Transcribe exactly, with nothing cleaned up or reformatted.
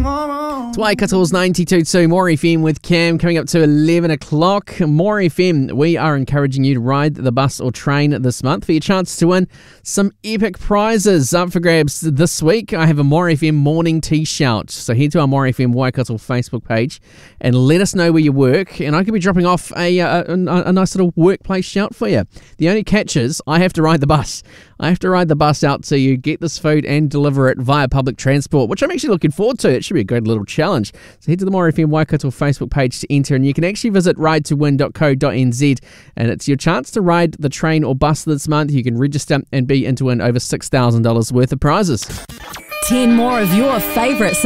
It's Waikato's ninety-two point two More F M with Cam coming up to eleven o'clock. More F M, we are encouraging you to ride the bus or train this month for your chance to win some epic prizes up for grabs this week. I have a More F M morning tea shout. So head to our More F M Waikato Facebook page and let us know where you work, and I could be dropping off a, a, a, a nice little workplace shout for you. The only catch is I have to ride the bus. I have to ride the bus out to you, get this food and deliver it via public transport, which I'm actually looking forward to. It should be a great little challenge. So head to the More F M Waikato Facebook page to enter, and you can actually visit ride to win dot co dot n z, and it's your chance to ride the train or bus this month. You can register and be in to win over six thousand dollars worth of prizes. ten more of your favourite